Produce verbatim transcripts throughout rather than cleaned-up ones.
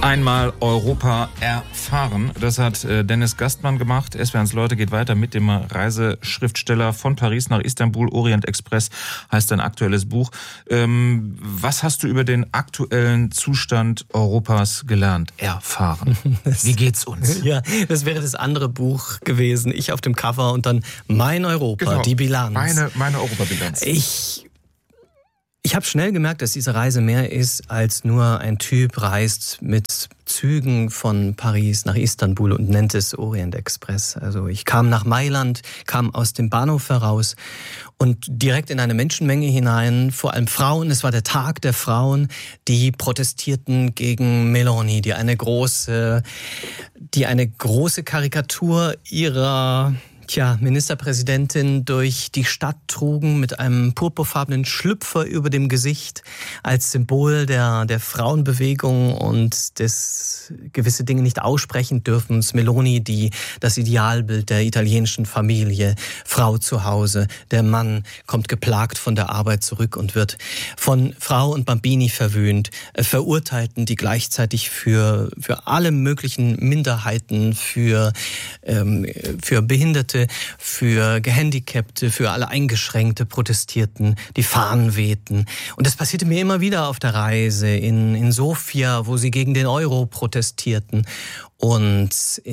Einmal Europa erfahren. Das hat äh, Dennis Gastmann gemacht. S W R eins Leute geht weiter mit dem Reiseschriftsteller von Paris nach Istanbul. Orient Express heißt sein aktuelles Buch. Ähm, was hast du über den aktuellen Zustand Europas gelernt? Erfahren. Wie geht's uns? Ja, das wäre das andere Buch gewesen. Ich auf dem Cover und dann Mein Europa, genau. Die Bilanz. Meine, meine Europabilanz. Ich... Ich habe schnell gemerkt, dass diese Reise mehr ist, als nur ein Typ reist mit Zügen von Paris nach Istanbul und nennt es Orient Express. Also ich kam nach Mailand, kam aus dem Bahnhof heraus und direkt in eine Menschenmenge hinein, vor allem Frauen. Es war der Tag der Frauen, die protestierten gegen Meloni, die eine große, die eine große Karikatur ihrer Tja, Ministerpräsidentin durch die Stadt trugen mit einem purpurfarbenen Schlüpfer über dem Gesicht als Symbol der, der Frauenbewegung und des gewisse Dinge nicht aussprechen dürfen. Meloni, die das Idealbild der italienischen Familie, Frau zu Hause, der Mann kommt geplagt von der Arbeit zurück und wird von Frau und Bambini verwöhnt, Verurteilten, die gleichzeitig für, für alle möglichen Minderheiten, für, ähm, für Behinderte, für Gehandicapte, für alle Eingeschränkte protestierten, die Fahnen wehten. Und das passierte mir immer wieder auf der Reise in, in Sofia, wo sie gegen den Euro protestierten. Und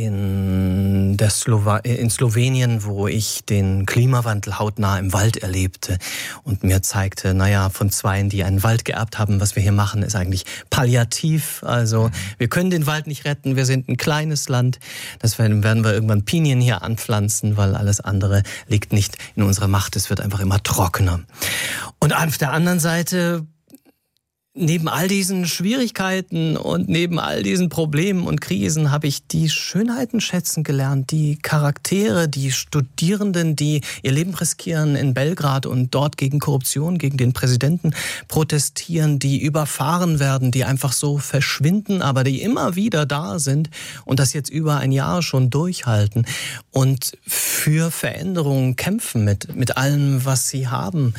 in, der Slowa- in Slowenien, wo ich den Klimawandel hautnah im Wald erlebte und mir zeigte, naja, von Zweien, die einen Wald geerbt haben, was wir hier machen, ist eigentlich palliativ. Also wir können den Wald nicht retten, wir sind ein kleines Land. Das werden, werden wir irgendwann Pinien hier anpflanzen, weil alles andere liegt nicht in unserer Macht. Es wird einfach immer trockener. Und auf der anderen Seite, neben all diesen Schwierigkeiten und neben all diesen Problemen und Krisen habe ich die Schönheiten schätzen gelernt, die Charaktere, die Studierenden, die ihr Leben riskieren in Belgrad und dort gegen Korruption, gegen den Präsidenten protestieren, die überfahren werden, die einfach so verschwinden, aber die immer wieder da sind und das jetzt über ein Jahr schon durchhalten und für Veränderungen kämpfen mit, mit allem, was sie haben.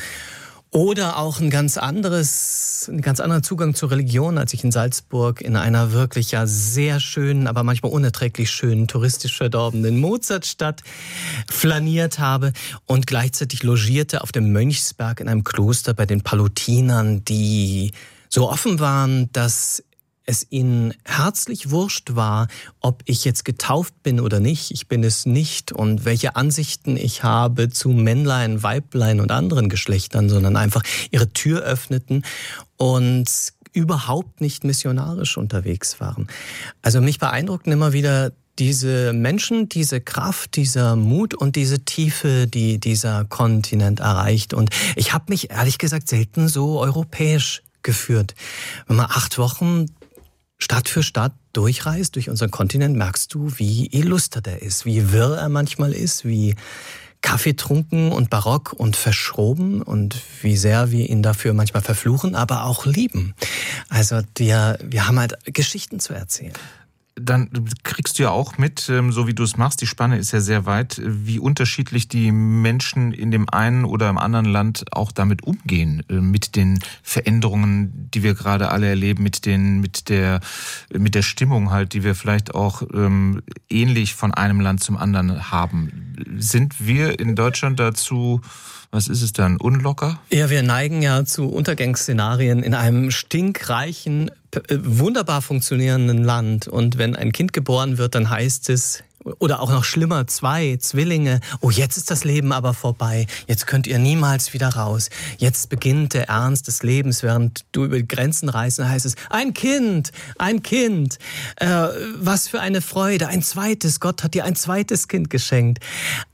Oder auch ein ganz anderes, ein ganz anderer Zugang zur Religion, als ich in Salzburg in einer wirklich ja sehr schönen, aber manchmal unerträglich schönen, touristisch verdorbenen Mozartstadt flaniert habe und gleichzeitig logierte auf dem Mönchsberg in einem Kloster bei den Palutinern, die so offen waren, dass es ihnen herzlich wurscht war, ob ich jetzt getauft bin oder nicht. Ich bin es nicht und welche Ansichten ich habe zu Männlein, Weiblein und anderen Geschlechtern, sondern einfach ihre Tür öffneten und überhaupt nicht missionarisch unterwegs waren. Also mich beeindruckten immer wieder diese Menschen, diese Kraft, dieser Mut und diese Tiefe, die dieser Kontinent erreicht. Und ich habe mich ehrlich gesagt selten so europäisch gefühlt. Wenn man acht Wochen Stadt für Stadt durchreist durch unseren Kontinent, merkst du, wie illuster der ist, wie wirr er manchmal ist, wie kaffeetrunken und barock und verschroben und wie sehr wir ihn dafür manchmal verfluchen, aber auch lieben. Also wir, wir haben halt Geschichten zu erzählen. Dann kriegst du ja auch mit, so wie du es machst, die Spanne ist ja sehr weit, wie unterschiedlich die Menschen in dem einen oder im anderen Land auch damit umgehen, mit den Veränderungen, die wir gerade alle erleben, mit den, mit der, mit der Stimmung halt, die wir vielleicht auch ähm, ähnlich von einem Land zum anderen haben. Sind wir in Deutschland dazu, was ist es dann, unlocker? Ja, wir neigen ja zu Untergangsszenarien in einem stinkreichen, wunderbar funktionierenden Land. Und wenn ein Kind geboren wird, dann heißt es, oder auch noch schlimmer, zwei Zwillinge, oh, jetzt ist das Leben aber vorbei, jetzt könnt ihr niemals wieder raus. Jetzt beginnt der Ernst des Lebens, während du über die Grenzen reist, dann heißt es, ein Kind, ein Kind, äh, was für eine Freude, ein zweites, Gott hat dir ein zweites Kind geschenkt.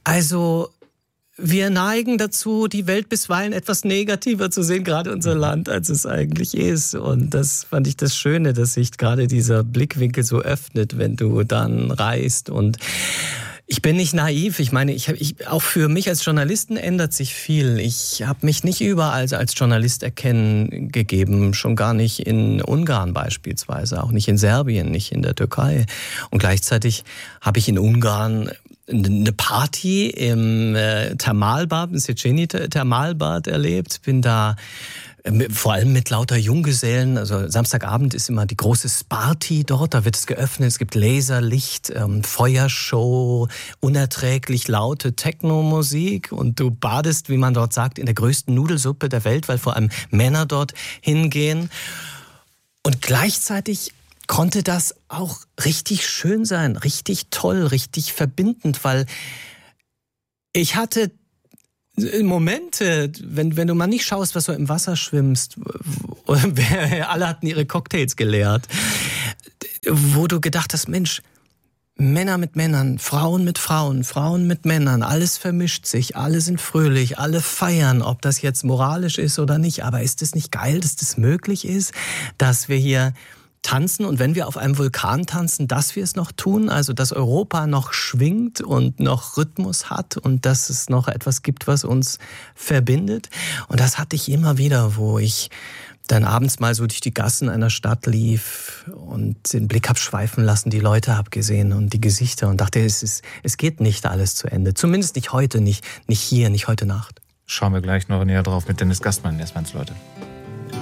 Also wir neigen dazu, die Welt bisweilen etwas negativer zu sehen, gerade unser Land, als es eigentlich ist. Und das fand ich das Schöne, dass sich gerade dieser Blickwinkel so öffnet, wenn du dann reist. Und ich bin nicht naiv. Ich meine, ich, hab, ich auch für mich als Journalisten ändert sich viel. Ich habe mich nicht überall als Journalist erkennen gegeben, schon gar nicht in Ungarn beispielsweise, auch nicht in Serbien, nicht in der Türkei. Und gleichzeitig habe ich in Ungarn eine Party im äh, Thermalbad, im Széchenyi Thermalbad erlebt, bin da Vor allem mit lauter Junggesellen. Also Samstagabend ist immer die große Sparty dort. Da wird es geöffnet. Es gibt Laserlicht, ähm, Feuershow, unerträglich laute Techno-Musik. Und du badest, wie man dort sagt, in der größten Nudelsuppe der Welt, weil vor allem Männer dort hingehen. Und gleichzeitig konnte das auch richtig schön sein, richtig toll, richtig verbindend, weil ich hatte Momente, wenn, wenn du mal nicht schaust, was so im Wasser schwimmst, alle hatten ihre Cocktails geleert, wo du gedacht hast, Mensch, Männer mit Männern, Frauen mit Frauen, Frauen mit Männern, alles vermischt sich, alle sind fröhlich, alle feiern, ob das jetzt moralisch ist oder nicht. Aber ist es nicht geil, dass das möglich ist, dass wir hier tanzen und wenn wir auf einem Vulkan tanzen, dass wir es noch tun, also dass Europa noch schwingt und noch Rhythmus hat und dass es noch etwas gibt, was uns verbindet. Und das hatte ich immer wieder, wo ich dann abends mal so durch die Gassen einer Stadt lief und den Blick hab schweifen lassen, die Leute hab gesehen und die Gesichter und dachte, es ist, es geht nicht alles zu Ende. Zumindest nicht heute, nicht, nicht hier, nicht heute Nacht. Schauen wir gleich noch näher drauf mit Dennis Gastmann. Erstmal ins Leute.